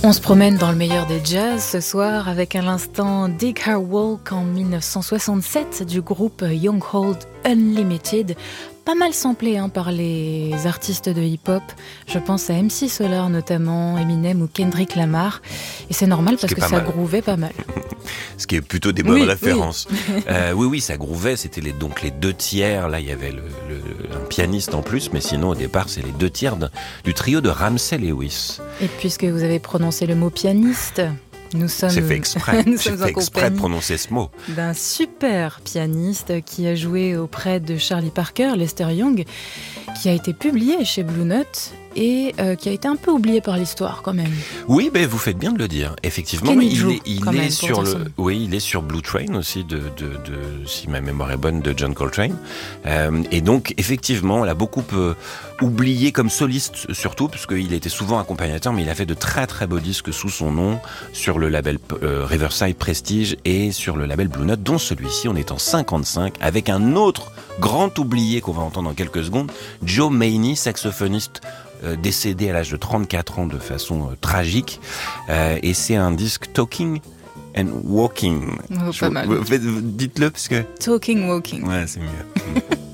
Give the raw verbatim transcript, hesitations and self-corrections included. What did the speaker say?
On se promène dans le meilleur des jazz ce soir avec à l'instant Dig Her Walk en dix-neuf cent soixante-sept du groupe Young Hold Unlimited. Pas mal samplé hein, par les artistes de hip-hop. Je pense à M C Solar notamment, Eminem ou Kendrick Lamar. Et c'est normal parce que ça mal. grouvait pas mal. Ce qui est plutôt des bonnes oui, références. Oui. euh, oui, oui, ça grouvait. C'était les, donc les deux tiers. Là, il y avait le, le, un pianiste en plus. Mais sinon, au départ, c'est les deux tiers de, du trio de Ramsey Lewis. Et puisque vous avez prononcé le mot pianiste... Nous sommes, J'ai fait exprès, nous J'ai sommes fait exprès de prononcer ce mot. D'un super pianiste qui a joué auprès de Charlie Parker, Lester Young, qui a été publié chez Blue Note et euh, qui a été un peu oublié par l'histoire quand même. Oui, ben vous faites bien de le dire. Effectivement, Kenny il Drew, est, il même, est sur le, son... oui, il est sur Blue Train aussi de, de, de, si ma mémoire est bonne, de John Coltrane. Euh, et donc, effectivement, on l'a beaucoup euh, oublié comme soliste surtout, parce qu'il était souvent accompagnateur, mais il a fait de très très beaux disques sous son nom sur le label euh, Riverside Prestige et sur le label Blue Note, dont celui-ci, on est en cinquante-cinq, avec un autre grand oublié qu'on va entendre dans quelques secondes, Joe Maney, saxophoniste euh, décédé à l'âge de trente-quatre ans de façon euh, tragique. Euh, et c'est un disque Talking and Walking. Oh, pas Je, mal. Vous, dites-le parce que... Talking Walking. Ouais, c'est mieux.